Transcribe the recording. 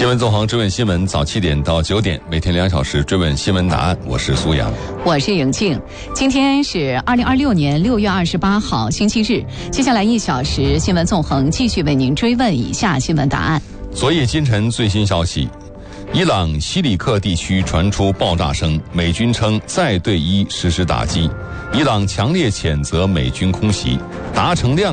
新闻纵横追问新闻，早7点到9点，每天2小时追问新闻答案。我是苏阳， 我是莹静。今天是2026年6月28号，星期日。接下来1小时，新闻纵横继续为您追问以下新闻答案。 昨夜今晨最新消息，伊朗西里克地区传出爆炸声，美军称再对伊实施打击。伊朗强烈谴责美军空袭，达成谅